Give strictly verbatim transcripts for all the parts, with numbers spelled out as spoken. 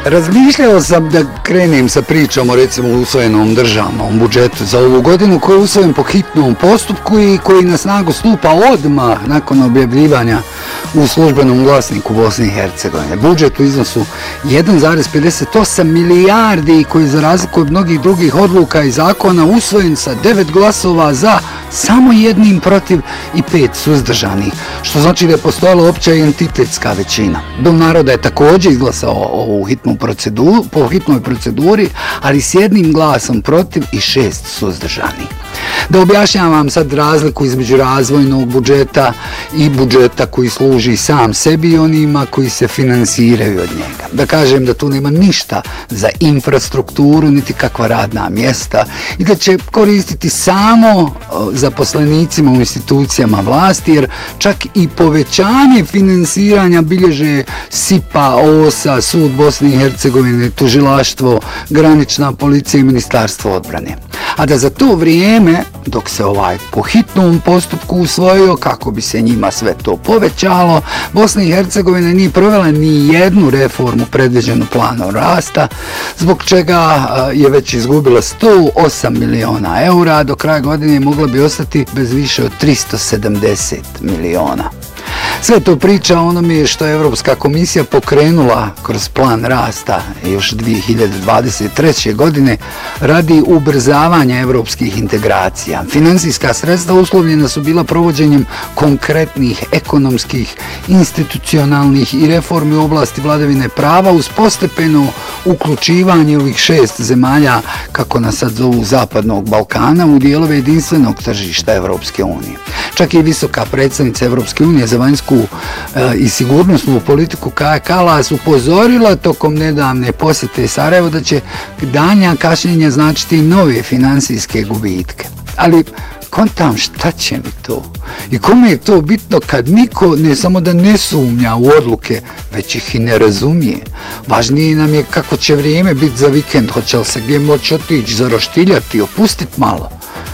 Razmišljao sam da krenem sa pričom o recimo usvojenom državnom budžetu za ovu godinu koji je usvojen po hitnom postupku i koji na snagu stupa odmah nakon objavljivanja u službenom glasniku Bosne i Hercegovine. Budžet u iznosu jedan zarez pedeset osam milijardi koji za razliku od mnogih drugih odluka i zakona usvojen sa devet glasova za, samo jednim protiv i pet suzdržanih, što znači da je postojala opća entitetska većina. Dom naroda je također izglasao ovu hitnu proceduru, po hitnoj proceduri, ali s jednim glasom protiv i šest suzdržanih. Da objašnjavam sad razliku između razvojnog budžeta i budžeta koji služi sam sebi i onima koji se finansiraju od njega. Da kažem da tu nema ništa za infrastrukturu, niti kakva radna mjesta i da će koristiti samo zaposlenicima u institucijama vlasti, jer čak i povećanje finansiranja bilježe SIPA, O S A, Sud Bosne i Hercegovine, Tužilaštvo, Granična policija i Ministarstvo odbrane. A da za to vrijeme, dok se ovaj po hitnom postupku usvojio kako bi se njima sve to povećalo, Bosna i Hercegovina nije provela ni jednu reformu predviđenu planom rasta, zbog čega je već izgubila sto osam miliona eura, do kraja godine mogla bi ostati bez više od tristo sedamdeset miliona. Sve to priča o onome što je Evropska komisija pokrenula kroz plan rasta još dvije hiljade dvadeset treće. godine radi ubrzavanja evropskih integracija. Finansijska sredstva uslovljena su bila provođenjem konkretnih ekonomskih, institucionalnih i reformi u oblasti vladavine prava uz postepeno uključivanje ovih šest zemalja, kako nas sad zovu Zapadnog Balkana, u dijelove jedinstvenog tržišta Evropske unije. Čak i visoka predstavnica Evropske unije za vanjsku e, i sigurnosnu politiku Kaja Kallas upozorila tokom nedavne posjete Sarajevo da će danja kašnjenja značiti nove finansijske gubitke. Ali kontam šta će mi to? I kome je to bitno kad niko ne samo da ne sumnja u odluke, već ih i ne razumije. Važnije nam je kako će vrijeme biti za vikend, hoće li se gdje moći otići, zaroštiljati, opustiti malo.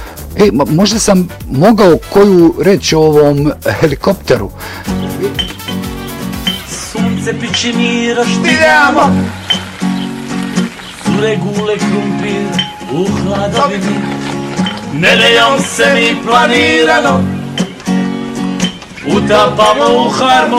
E, možda sam mogao koju reći o ovom helikopteru. Sunce piči mi roštiljamo, cure gule krumpir u hladovini, nedejom se mi planirano, utapamo u harmoniju.